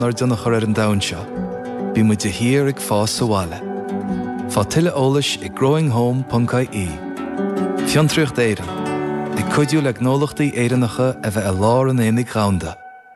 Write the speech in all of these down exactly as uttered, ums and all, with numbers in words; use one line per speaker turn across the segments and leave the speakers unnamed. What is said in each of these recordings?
nor duna chur ar an domhan seo. Bhí muid de hir ag fás sa bhaile. Fá tuile eolais i growing home dot I E. Fiontraocht éireann, ag cuidiú le gnólachtaí éireannacha a bheith a lár an éanaigh ghaunda.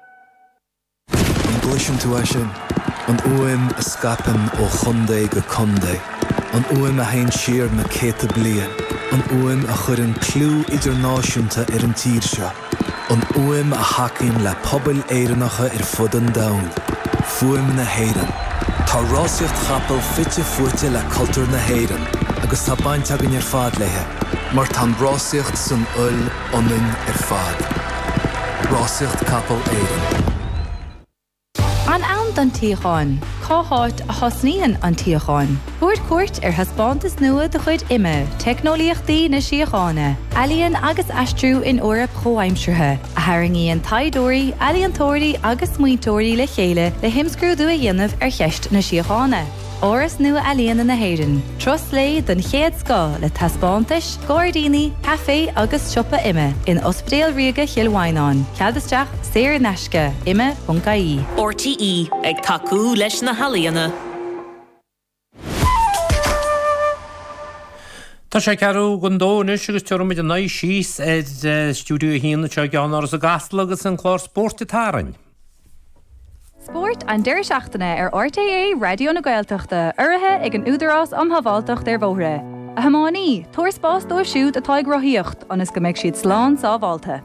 An gluisean tú sin, an uaim a scapan ó chundé go chundé, an uaim a hain siar na céta blian, an uaim a chur an clú idirnáisiúnta ar an tír seo, an uaim a hacinn le pobal éireannacha ar fud an domhan, fuaim na héireann. Tá rásaíocht chapel fitte fuaite le cultúr na héireann, agus tá baint agan ar fad lethe, mar tá rásaíocht san ull ionann ar fad. Rásaíocht capel éireann.
An ann don tíocháin, cáthát a thosnaíonn an tíocháin. Búirt cuairt ar thasbántas nua de chuid imime, teicnoliaachtaí na síocháine, ealaíonn agus aistriú in Eorp chomhaimseartha, a thairngíonn taighdeoirí, ealaíontóirí agus muintóirí le chéile le himscrúdú a dhéanamh ar cheist na síocháine. Áras nua ealaíonn na héireann, tros lé don chéad scá le taspántais, gáirdaoine, café agus siopa imime in Ospidéal Riaga Chilmhainán. Ceadasteach Saor Naisce, imime dot I E.
R T E ag tacú leis na halaíonna.
Tá sé cearú gundónis agus teormid an naid síos ed stúdiú híanana te gan áras a gastal agus an chlár sport i Tárainn.
Sport an deir seachtaine ar R T A Radio na Gaeltachta, uirithe ag an údarás am havaltacht ar bhóthre. A hamánaí, tuair spás dó siúd atá ag rothíocht anas go mbeidh siad slán sa bhálta.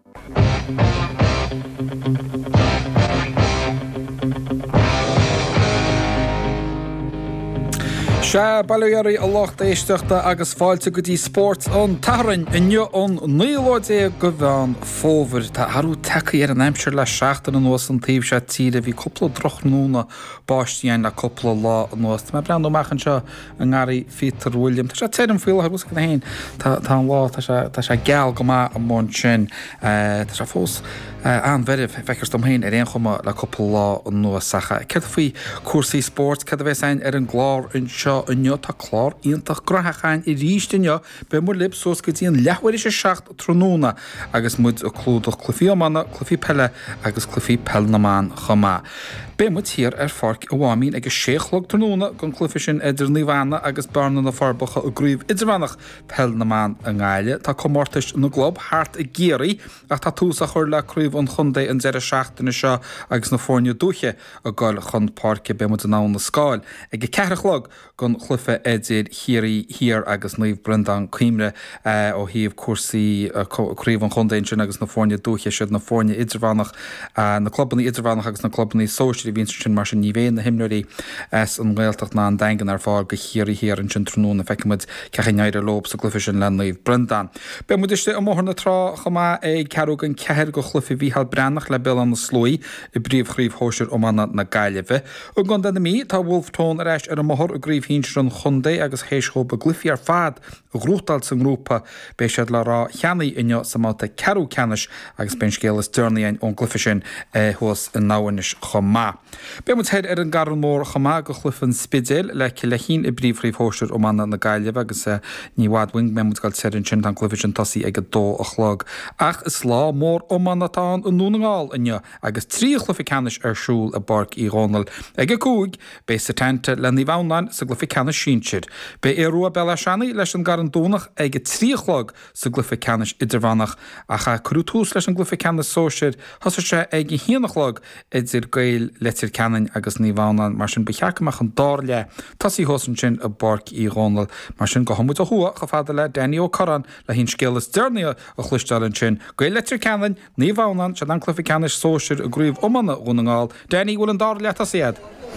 Se bailúirí a locht éisteachta agus fáilte go dtí sport an Tárainn inniu an níláidé go bhean fómhar tá harú tecaí ar an aimseir le seachtain an nuas an taobh se tíre bhí coppla drochnúna báistíon le coppla lá an nuas. Me brean mechan seo an gáirí Peter William. Tá sé téidir fíil agus go héin tá an lá tá sé geal go má an món sin tá sé fós an veribh feiceir dom héin ar éon chuma le coppla lá an nuas sacha. Cead faoi cuasaí sport cad a bheith sein ar an glár in seo inniu tá chlár íontach grothachain i ríist inniu be mór lib sos go dtíon leabhair sé seacht tróna agus muid a clúdach clufií amana, clufií pelle agus clufií pellnaán chomá. Be muid hir ar farc a bhámín agus séchlog tróna gon clufi sin idir níomhana agus barna na farbacha a gríomh idirmhanach pellnaán a ngáile. Tá comórtais na glob háart a géirí ach tá tús a chuir le cruomh an chundé an deire seachtainna seo agus na fórne dúche a gáil chun parce be muid an ná na scáil. Ag ceirichlog gon chlufa idir hirí hir agus naomh brendan cuimre ó híomh cuasaí críomh an chundéin sin agus na fórne dúche siad na fórne idirmhanach na clubbaní idirmhanach agus na clubbaní sóisií vín sin mar sin níhéin na himnirí as an ghilteach ná an dagan ar fáil go chiarí hir an sin tróna feicimiid cecha neidir lob sa glufi sin le naomh brendan. Be muidiriste a móthna trá chomá é cearú an ceir go chlufi bhíhall brennach le bil an na slóí i bríomh chríomh hóisiir ómana na gaiileh. ó gan den mí tá Wolftón ar eist ar a móthir a gríomh hínsir an chundé agus héisó ba glufi ar fad a grútal san grúpa be siad le rá cheannaí inne sa máta cearú ceannis agus ben scélas dúrnaíon ón glufi sin thuas in náhanis chomá. Be mu head ar an garan mór chamá go chlufann spidéil le cilechín i bríomhríomh hóisiir ómana na gaiileh agus níhádwing me muid gáil seann sin an glufi sin tasí ag dó a chlog. Ach is lá mór ómanatá an núnaáil inne agus trí chlufi ceannis ar siúil a barc í Ronald. Ag a cúig be sa tente le níomhhain sa glufi ceannis sínsir. Be éú bella seannaí leis an garan dúnach ag tríchlog sa glufi ceannis idirmhanach a cha cruútús leis an glufi ceannis sóisiir thosa sé ag híanachlog idir gail letir ceannain agus níomhhain mar sin becheachach an dále tasí hosan sin a barc í Ronald mar sin go hamú a thua go fada le Danny O'Curran le hín scélas dúrnaí a chluisteáin sin gail letir ceannain níomhhain se an glufi ceannis sóisiir a gríomh ómana únaáil. Danny bhfuil an dále a siad.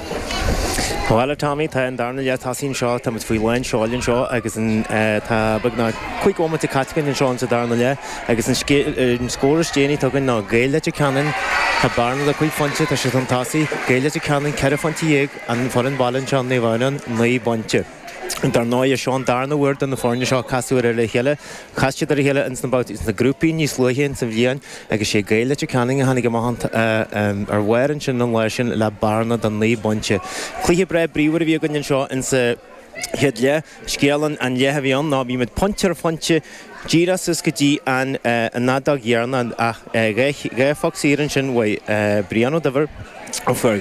Well, Tommy, tá an darna le tasín seo tá mit faoilein seáilinn seo agus an tá bagna chuig óma a catcin in seán sa darna le agus an scóras déanaí tugann ná gaile te canan tá barna le chuig fonte tá sé an tasí gaile te canan ceir fantíag an foran ballin seán níomhhain naí bonte. Dar ná a seán darna bhir an na fórne seo casúir ar le chéile caiiste ar chéile ins nabát is na grúpaí níos luhéin sa bhíon agus sé gaile te caning a hanig amachant ar bhhain sin an lei sin le barna don naí bonte. Clíthe bre bríomhar bhí gan seo in sa head le scéalan an léthe bhíon ná bhí mit ponte ar fonte díras is go dtí an nadag dhearna ach ré foxíann sin bhfuil brianó d'bhar An fuair